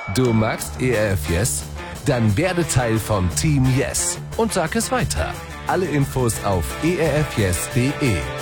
Du magst ERF Yes? Dann werde Teil vom Team Yes und sag es weiter. Alle Infos auf erfyes.de.